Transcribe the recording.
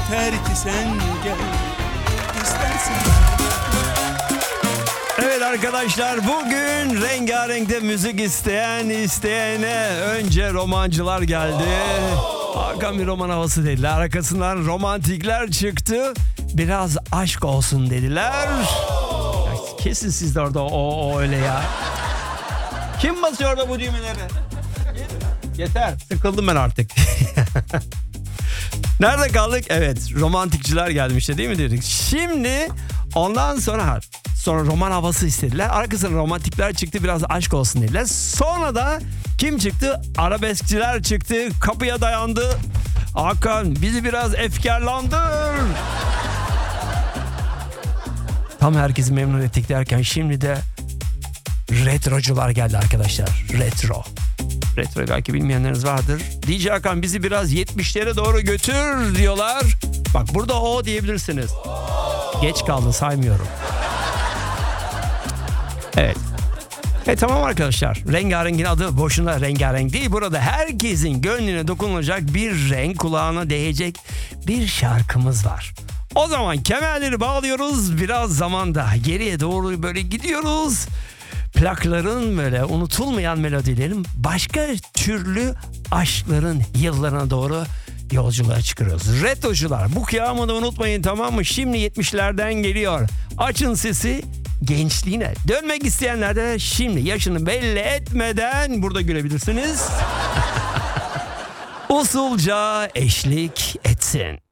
yeter ki sen gel. İstersen. Evet arkadaşlar, bugün rengarenkte müzik isteyen isteyene önce romancılar geldi. Hakan bir roman havası dediler. Arkasından romantikler çıktı. Biraz aşk olsun dediler. Ya kesin siz de orada o öyle ya. Kim basıyor orada bu düğmeleri? Yeter. Sıkıldım ben artık. Nerede kaldık? Evet, romantikçiler gelmişti değil mi dedik. Şimdi ondan sonra roman havası istediler. Arkasından romantikler çıktı, biraz aşk olsun dediler. Sonra da kim çıktı? Arabeskçiler çıktı. Kapıya dayandı. Hakan bizi biraz efkarlandır. Tam herkesi memnun ettik derken şimdi de retrocular geldi arkadaşlar. Retro belki bilmeyenleriniz vardır. DJ Hakan bizi biraz 70'lere doğru götür diyorlar. Bak burada o diyebilirsiniz. Geç kaldı, saymıyorum. Evet. Tamam arkadaşlar. Rengarengin adı boşuna rengarenk değil. Burada herkesin gönlüne dokunulacak bir renk, kulağına değecek bir şarkımız var. O zaman kemerleri bağlıyoruz. Biraz zamanda geriye doğru böyle gidiyoruz. Plakların böyle unutulmayan melodilerin, başka türlü aşkların yıllarına doğru yolculuğa çıkıyoruz. Retrocular, bu kıyamı da unutmayın, tamam mı? Şimdi 70'lerden geliyor. Açın sesi, gençliğine dönmek isteyenler de şimdi yaşını belli etmeden burada görebilirsiniz. Usulca eşlik etsin.